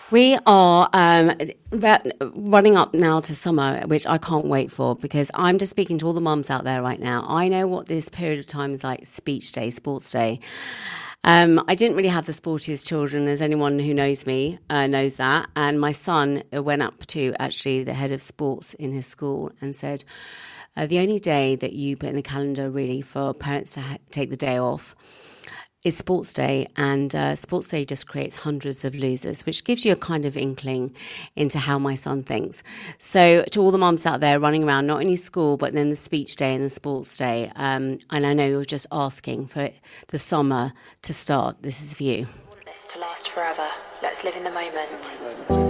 We are running up now to summer, which I can't wait for because I'm just speaking to all the mums out there right now. I know what this period of time is like, speech day, sports day. I didn't really have the sportiest children, as anyone who knows me knows that. And my son went up to actually the head of sports in his school and said, the only day that you put in the calendar really for parents to take the day off is sports day, and sports day just creates hundreds of losers, which gives you a kind of inkling into how my son thinks. So to all the mums out there running around, not only school, but then the speech day and the sports day, and I know you're just asking for the summer to start. This is for you. I want this to last forever. Let's live in the moment.